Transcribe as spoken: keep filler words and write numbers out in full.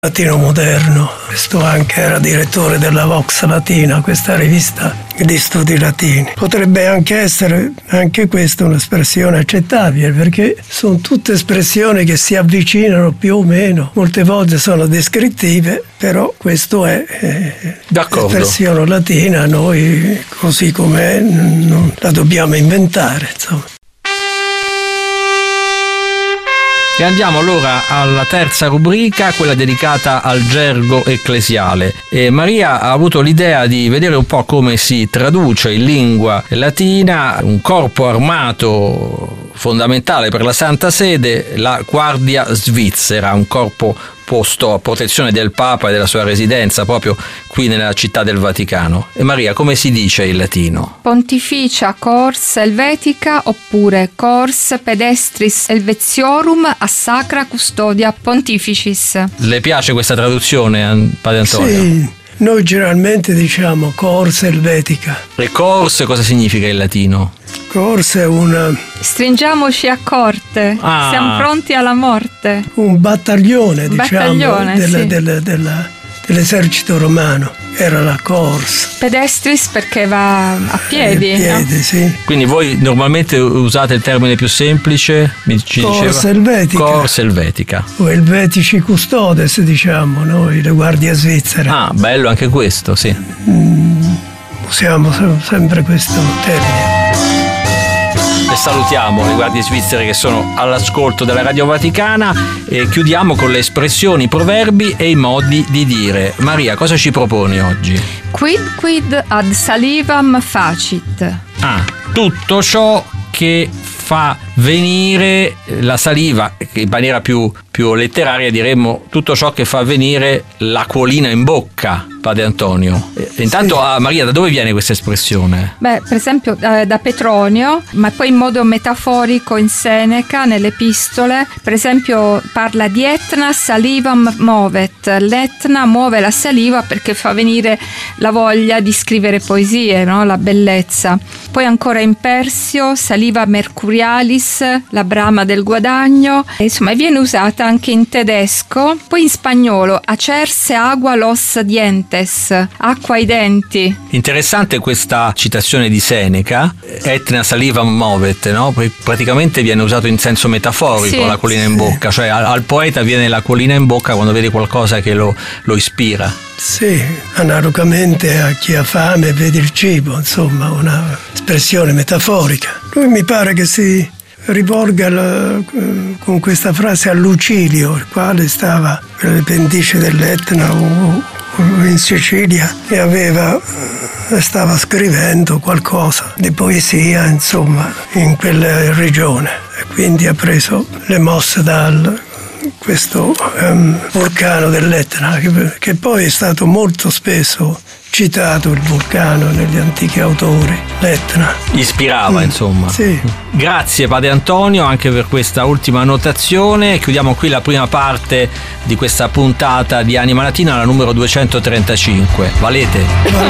Latino moderno. Questo anche era direttore della Vox Latina, questa rivista di studi latini. Potrebbe anche essere anche questa un'espressione accettabile, perché sono tutte espressioni che si avvicinano più o meno, molte volte sono descrittive, però questo è eh, l'espressione latina, noi così com'è non la dobbiamo inventare, insomma. E andiamo allora alla terza rubrica, quella dedicata al gergo ecclesiale. E Maria ha avuto l'idea di vedere un po' come si traduce in lingua latina un corpo armato fondamentale per la Santa Sede, la Guardia Svizzera, un corpo posto a protezione del Papa e della sua residenza proprio qui nella città del Vaticano. E Maria, come si dice in latino? Pontificia Cors Helvetica oppure Cors Pedestris Helvetiorum a Sacra Custodia Pontificis. Le piace questa traduzione, Padre Antonio? Sì, noi generalmente diciamo Cors Helvetica. E Cors cosa significa in latino? Cors è una... Stringiamoci a corte, ah. siamo pronti alla morte. Un battaglione, diciamo, battaglione, della, sì. della, della, dell'esercito romano. Era la Cors. Pedestris perché va a piedi. A piedi, no? Sì. Quindi voi normalmente usate il termine più semplice? Mi ci Cors diceva? Helvetica. Cors Helvetica. O Helvetici Custodes, diciamo, noi, le guardie svizzere. Ah, bello anche questo, sì. Mm, usiamo sempre questo termine. E salutiamo le guardie svizzere che sono all'ascolto della Radio Vaticana e chiudiamo con le espressioni, i proverbi e i modi di dire. Maria, cosa ci proponi oggi? Quid quid ad salivam facit. Ah, tutto ciò che fa venire la saliva, in maniera più, più letteraria diremmo tutto ciò che fa venire l'acquolina in bocca, Padre Antonio. E intanto, sì. ah, Maria, da dove viene questa espressione? Beh, per esempio eh, da Petronio, ma poi in modo metaforico in Seneca, nelle epistole. Per esempio parla di Etna salivam movet. L'Etna muove la saliva perché fa venire la voglia di scrivere poesie, no? La bellezza. Poi ancora in Persio, saliva mercurialis, la brama del guadagno. E, insomma, viene usata anche in tedesco. Poi in spagnolo, acerse agua los dientes, acqua ai denti. Interessante questa citazione di Seneca, Etna salivam movet, no? Praticamente viene usato in senso metaforico, sì, l'acquolina in bocca, cioè al, al poeta viene l'acquolina in bocca quando vede qualcosa che lo, lo ispira. Sì, analogamente a chi ha fame vede il cibo, insomma, una espressione metaforica. Lui mi pare che si rivolga la, con questa frase a Lucilio, il quale stava nelle pendici dell'Etna o, o in Sicilia e aveva, stava scrivendo qualcosa di poesia, insomma, in quella regione. E quindi ha preso le mosse dal questo um, vulcano dell'Etna, che, che poi è stato molto spesso citato, il vulcano, negli antichi autori, l'Etna. Ispirava, mm, insomma. Sì. Grazie Padre Antonio anche per questa ultima annotazione. Chiudiamo qui la prima parte di questa puntata di Anima Latina, la numero duecentotrentacinque. Valete?